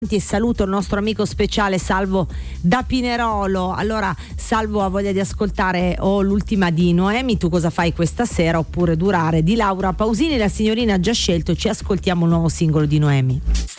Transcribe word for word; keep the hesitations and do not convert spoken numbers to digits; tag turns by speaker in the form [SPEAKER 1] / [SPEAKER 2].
[SPEAKER 1] E saluto il nostro amico speciale Salvo da Pinerolo. Allora, Salvo ha voglia di ascoltare o l'ultima di Noemi, Tu cosa fai questa sera, oppure Durare di Laura Pausini. La signorina ha già scelto, ci ascoltiamo il nuovo singolo di Noemi.